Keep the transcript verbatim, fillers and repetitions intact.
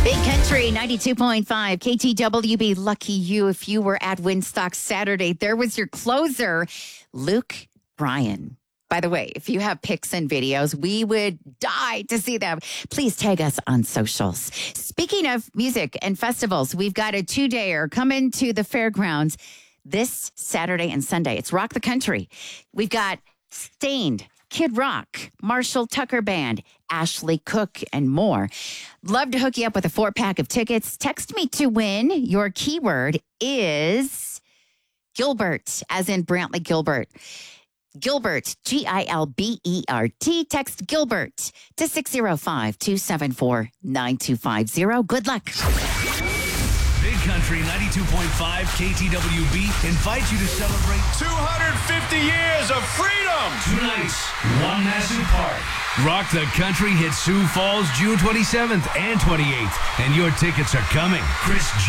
Big Country ninety-two point five K T W B. Lucky you if you were at Winstock Saturday. There was your closer, Luke Bryan. By the way, if you have pics and videos, we would die to see them. Please tag us on socials. Speaking of music and festivals, we've got a two-dayer coming to the fairgrounds this Saturday and Sunday. It's Rock the Country. We've got Stained, Kid Rock, Marshall Tucker Band, Ashley Cook, and more. Love to hook you up with a four-pack of tickets. Text me to win. Your keyword is Gilbert, as in Brantley Gilbert. Gilbert, G I L B E R T. Text Gilbert to six zero five, two seven four, nine two five zero. Good luck. Big Country ninety-two point five K T W B invites you to celebrate two hundred fifty years of freedom. Two nights, one massive park. Rock the Country hits Sioux Falls June twenty-seventh and twenty-eighth, and your tickets are coming. Chris